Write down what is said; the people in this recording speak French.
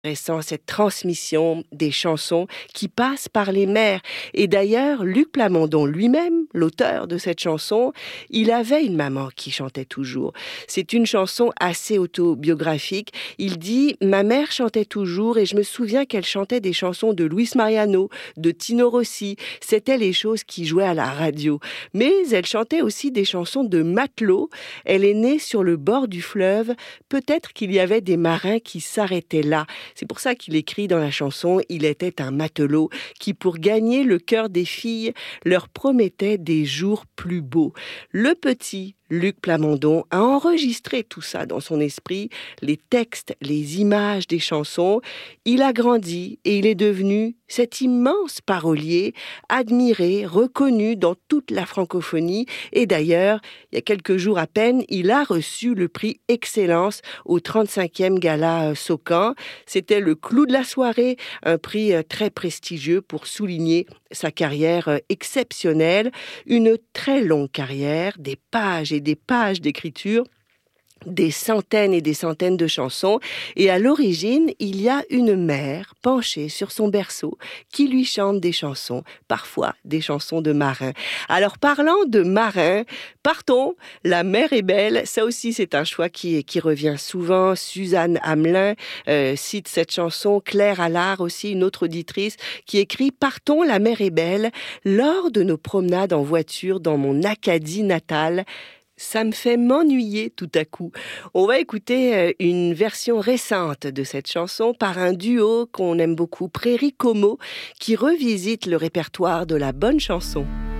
Intéressant, cette transmission des chansons qui passent par les mères. Et d'ailleurs, Luc Plamondon lui-même, l'auteur de cette chanson, il avait une maman qui chantait toujours. C'est une chanson assez autobiographique. Il dit « Ma mère chantait toujours et je me souviens qu'elle chantait des chansons de Luis Mariano, de Tino Rossi. C'était les choses qui jouaient à la radio. Mais elle chantait aussi des chansons de matelot. Elle est née sur le bord du fleuve. Peut-être qu'il y avait des marins qui s'arrêtaient là. » C'est pour ça qu'il écrit dans la chanson « Il était un matelot qui, pour gagner le cœur des filles, leur promettait des jours plus beaux. » Le petit Luc Plamondon a enregistré tout ça dans son esprit, les textes, les images des chansons. Il a grandi et il est devenu cet immense parolier, admiré, reconnu dans toute la francophonie. Et d'ailleurs, il y a quelques jours à peine, il a reçu le prix Excellence au 35e Gala Socan. C'était le clou de la soirée, un prix très prestigieux pour souligner sa carrière exceptionnelle. Une très longue carrière, des pages et des pages d'écriture, des centaines et des centaines de chansons. Et à l'origine, il y a une mère penchée sur son berceau qui lui chante des chansons, parfois des chansons de marins. Alors parlant de marins, partons, La mer est belle. Ça aussi, c'est un choix qui revient souvent. Suzanne Hamelin cite cette chanson. Claire Allard aussi, une autre auditrice, qui écrit « Partons, la mer est belle. Lors de nos promenades en voiture dans mon Acadie natale, ça me fait m'ennuyer tout à coup. » On va écouter une version récente de cette chanson par un duo qu'on aime beaucoup, Prairie Como, qui revisite le répertoire de la bonne chanson.